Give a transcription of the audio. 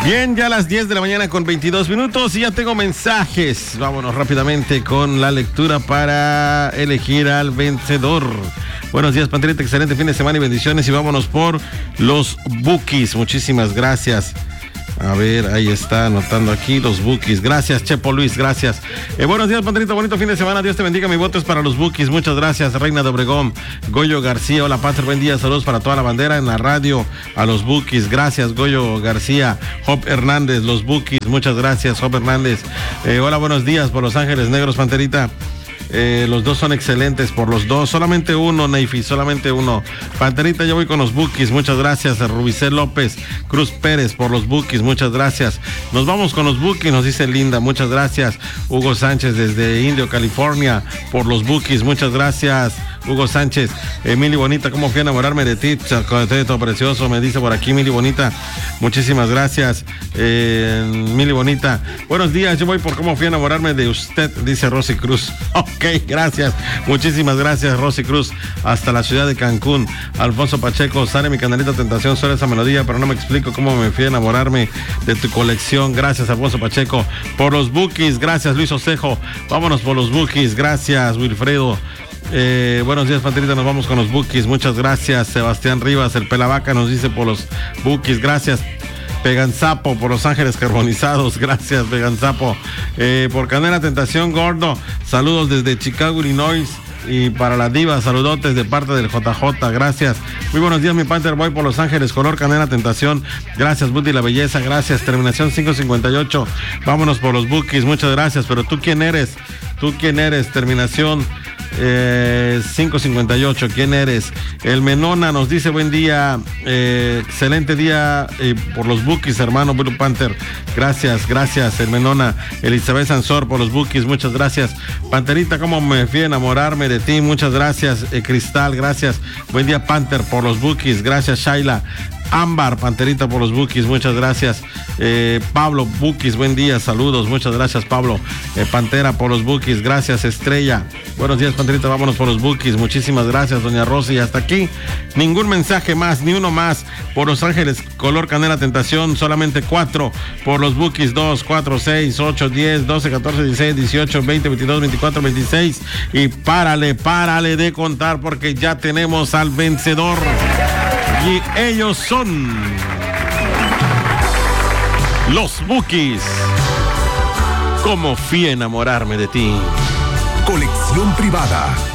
Bien, ya a las 10 de la mañana con 22 minutos y ya tengo mensajes. Vámonos rápidamente con la lectura para elegir al vencedor. Buenos días, Panterita, excelente fin de semana y bendiciones. Y vámonos por los Bukis. Muchísimas gracias. A ver, ahí está, anotando aquí los Bukis. Gracias, Chepo Luis, gracias. Buenos días, Panterita, bonito fin de semana. Dios te bendiga, mi voto es para los Bukis. Muchas gracias, Reina de Obregón. Goyo García, hola, Panter, buen día. Saludos para toda la bandera en la radio, a los Bukis. Gracias, Goyo García. Job Hernández, los Bukis. Muchas gracias, Job Hernández. Hola, buenos días, por Los Ángeles Negros, Panterita. Los dos son excelentes, por los dos. Solamente uno, Neyfi, solamente uno. Panterita, yo voy con los Bukis. Muchas gracias. Rubicel López, Cruz Pérez, por los Bukis. Muchas gracias. Nos vamos con los Bukis, nos dice Linda. Muchas gracias. Hugo Sánchez, desde Indio, California, por los Bukis. Muchas gracias, Hugo Sánchez. Mili Bonita, ¿cómo fui a enamorarme de ti? Todo precioso, me dice por aquí Mili Bonita. Muchísimas gracias, Mili Bonita. Buenos días, yo voy por cómo fui a enamorarme de usted, dice Rosy Cruz. Ok, gracias. Muchísimas gracias, Rosy Cruz. Hasta la ciudad de Cancún. Alfonso Pacheco, sale mi canalita Tentación, suena esa melodía, pero no me explico cómo me fui a enamorarme de tu colección. Gracias, Alfonso Pacheco. Por los Bukis, gracias, Luis Osejo. Vámonos por los Bukis, gracias, Wilfredo. Buenos días, Panterita, nos vamos con los Bukis. Muchas gracias, Sebastián Rivas, el Pelavaca nos dice por los Bukis. Gracias, Peganzapo, por Los Ángeles Carbonizados. Gracias, Peganzapo. Por Canela Tentación, Gordo. Saludos desde Chicago, Illinois. Y para la diva, saludotes de parte del JJ, gracias. Muy buenos días, mi Panther, voy por Los Ángeles, color Canela Tentación. Gracias, Buddy la Belleza, gracias. Terminación 558. Vámonos por los Bukis, muchas gracias. Pero ¿tú quién eres? ¿Tú quién eres? Terminación 558, ¿quién eres? El Menona nos dice buen día, excelente día por los Bukis, hermano Blue Panther. Gracias, gracias, el Menona. Elizabeth Sansor por los Bukis, muchas gracias. Panterita, cómo me fui a enamorarme de ti, muchas gracias. Cristal, gracias. Buen día, Panther, por los Bukis, gracias, Shaila. Ámbar, Panterita, por los Bukis, muchas gracias. Pablo, Bukis, buen día, saludos, muchas gracias, Pablo. Pantera, por los Bukis, gracias. Estrella, buenos días, Panterita, vámonos por los Bukis, muchísimas gracias, doña Rosy. Hasta aquí, ningún mensaje más, ni uno más. Por Los Ángeles, color Canela Tentación, solamente 4. Por los Bukis, 2, 4, 6, 8, 10, 12, 14, 16, 18, 20, 22, 24, 26. Y párale de contar porque ya tenemos al vencedor. Y ellos son los Bukis. Cómo fui a enamorarme de ti. Colección privada.